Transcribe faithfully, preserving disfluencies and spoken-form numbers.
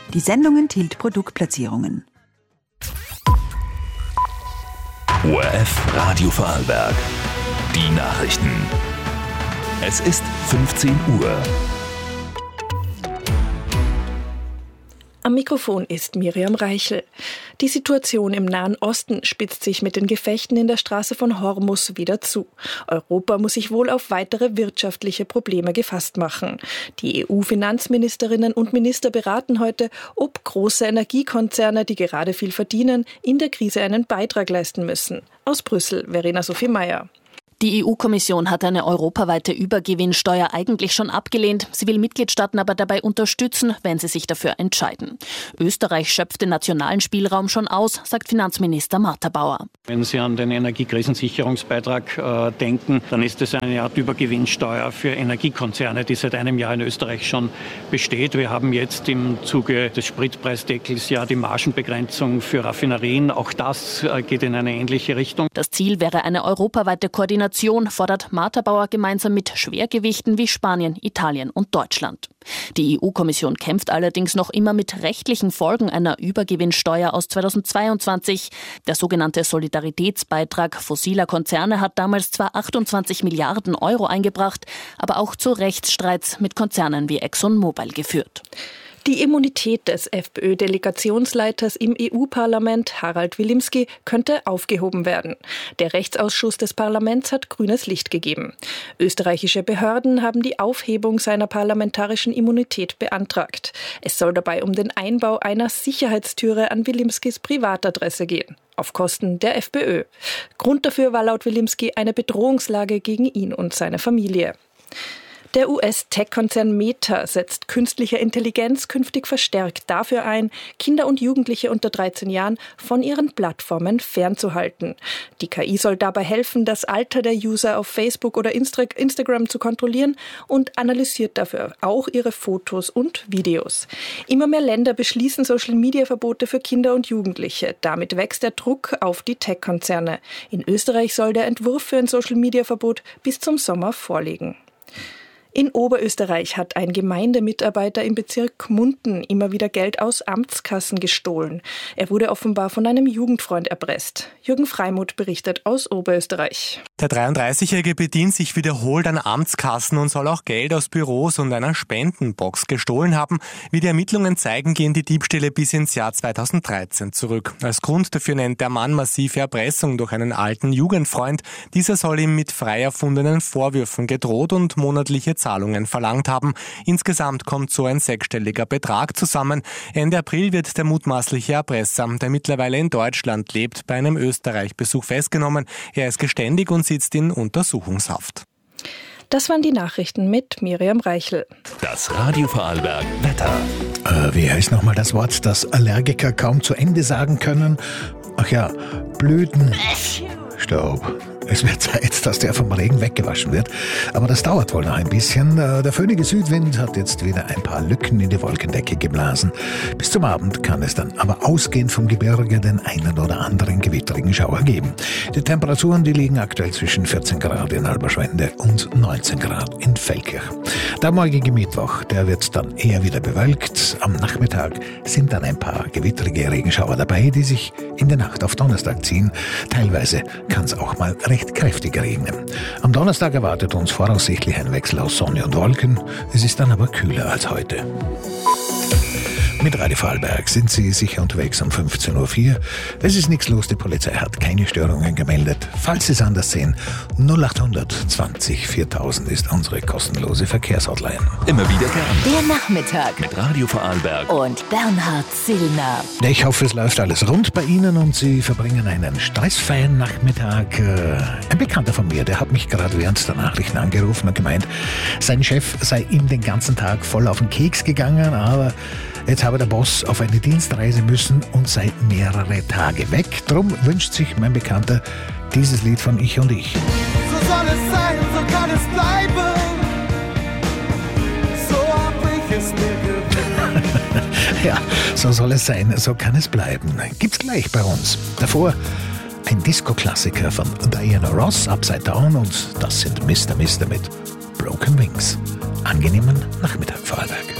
Die Sendung enthielt Produktplatzierungen. O R F Radio Vorarlberg. Die Nachrichten. Es ist fünfzehn Uhr. Am Mikrofon ist Miriam Reichel. Die Situation im Nahen Osten spitzt sich mit den Gefechten in der Straße von Hormus wieder zu. Europa muss sich wohl auf weitere wirtschaftliche Probleme gefasst machen. Die E U-Finanzministerinnen und Minister beraten heute, ob große Energiekonzerne, die gerade viel verdienen, in der Krise einen Beitrag leisten müssen. Aus Brüssel, Verena Sophie Meyer. Die E U-Kommission hat eine europaweite Übergewinnsteuer eigentlich schon abgelehnt. Sie will Mitgliedstaaten aber dabei unterstützen, wenn sie sich dafür entscheiden. Österreich schöpft den nationalen Spielraum schon aus, sagt Finanzminister Martha Bauer. Wenn Sie an den Energiekrisensicherungsbeitrag äh, denken, dann ist es eine Art Übergewinnsteuer für Energiekonzerne, die seit einem Jahr in Österreich schon besteht. Wir haben jetzt im Zuge des Spritpreisdeckels ja die Margenbegrenzung für Raffinerien. Auch das äh, geht in eine ähnliche Richtung. Das Ziel wäre eine europaweite Koordination, fordert Martha Bauer gemeinsam mit Schwergewichten wie Spanien, Italien und Deutschland. Die E U-Kommission kämpft allerdings noch immer mit rechtlichen Folgen einer Übergewinnsteuer aus zweitausendzweiundzwanzig. Der sogenannte Solidaritätsbeitrag fossiler Konzerne hat damals zwar achtundzwanzig Milliarden Euro eingebracht, aber auch zu Rechtsstreits mit Konzernen wie ExxonMobil geführt. Die Immunität des FPÖ-Delegationsleiters im E U-Parlament, Harald Wilimski, könnte aufgehoben werden. Der Rechtsausschuss des Parlaments hat grünes Licht gegeben. Österreichische Behörden haben die Aufhebung seiner parlamentarischen Immunität beantragt. Es soll dabei um den Einbau einer Sicherheitstüre an Wilimskis Privatadresse gehen, auf Kosten der FPÖ. Grund dafür war laut Wilimski eine Bedrohungslage gegen ihn und seine Familie. Der U S-Tech-Konzern Meta setzt künstliche Intelligenz künftig verstärkt dafür ein, Kinder und Jugendliche unter dreizehn Jahren von ihren Plattformen fernzuhalten. Die K I soll dabei helfen, das Alter der User auf Facebook oder Insta- Instagram zu kontrollieren und analysiert dafür auch ihre Fotos und Videos. Immer mehr Länder beschließen Social-Media-Verbote für Kinder und Jugendliche. Damit wächst der Druck auf die Tech-Konzerne. In Österreich soll der Entwurf für ein Social-Media-Verbot bis zum Sommer vorliegen. In Oberösterreich hat ein Gemeindemitarbeiter im Bezirk Gmunden immer wieder Geld aus Amtskassen gestohlen. Er wurde offenbar von einem Jugendfreund erpresst. Jürgen Freimuth berichtet aus Oberösterreich. Der dreiunddreißigjährige bedient sich wiederholt an Amtskassen und soll auch Geld aus Büros und einer Spendenbox gestohlen haben. Wie die Ermittlungen zeigen, gehen die Diebstähle bis ins Jahr zweitausenddreizehn zurück. Als Grund dafür nennt der Mann massive Erpressung durch einen alten Jugendfreund. Dieser soll ihm mit frei erfundenen Vorwürfen gedroht und monatliche Zahlungen verlangt haben. Insgesamt kommt so ein sechsstelliger Betrag zusammen. Ende April wird der mutmaßliche Erpresser, der mittlerweile in Deutschland lebt, bei einem Österreich-Besuch festgenommen. Er ist geständig und sitzt in Untersuchungshaft. Das waren die Nachrichten mit Miriam Reichel. Das Radio Vorarlberg Wetter. Äh, wie heißt nochmal das Wort, das Allergiker kaum zu Ende sagen können? Ach ja, Blütenstaub. Es wird Zeit, dass der vom Regen weggewaschen wird. Aber das dauert wohl noch ein bisschen. Der föhnige Südwind hat jetzt wieder ein paar Lücken in die Wolkendecke geblasen. Bis zum Abend kann es dann aber ausgehend vom Gebirge den einen oder anderen gewitterigen Schauer geben. Die Temperaturen, die liegen aktuell zwischen vierzehn Grad in Alberschwende und neunzehn Grad in Feldkirch. Der morgige Mittwoch, der wird dann eher wieder bewölkt. Am Nachmittag sind dann ein paar gewitterige Regenschauer dabei, die sich in der Nacht auf Donnerstag ziehen. Teilweise kann es auch mal recht kräftig regnen. Am Donnerstag erwartet uns voraussichtlich ein Wechsel aus Sonne und Wolken. Es ist dann aber kühler als heute. Mit Radio Vorarlberg sind Sie sicher unterwegs um fünfzehn Uhr vier. Es ist nichts los, die Polizei hat keine Störungen gemeldet. Falls Sie es anders sehen, null acht hundert zwanzig viertausend ist unsere kostenlose Verkehrshotline. Immer wieder gern. Der Nachmittag Mit Radio Vorarlberg und Bernhard Zillner. Ich hoffe, es läuft alles rund bei Ihnen und Sie verbringen einen stressfreien Nachmittag. Ein Bekannter von mir, der hat mich gerade während der Nachrichten angerufen und gemeint, sein Chef sei ihm den ganzen Tag voll auf den Keks gegangen, aber jetzt habe der Boss auf eine Dienstreise müssen und sei mehrere Tage weg. Drum wünscht sich mein Bekannter dieses Lied von Ich und Ich. So soll es sein, so kann es bleiben. So hab ich es mir gewünscht. Ja, so soll es sein, so kann es bleiben. Gibt's gleich bei uns. Davor ein Disco-Klassiker von Diana Ross, Upside Down, und das sind Mister Mister mit Broken Wings. Angenehmen Nachmittag, Vorarlberg.